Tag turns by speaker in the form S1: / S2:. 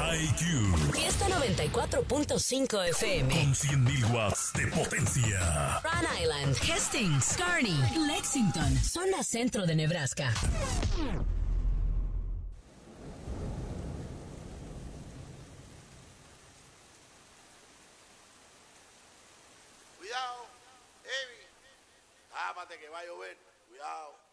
S1: IQ.
S2: Fiesta 94.5 FM.
S1: Con 100.000 watts de potencia.
S2: Rhode Island, Hastings, Kearney, Lexington, zona centro de Nebraska.
S3: Cuidado, Amy. Tápate que va a llover. Cuidado.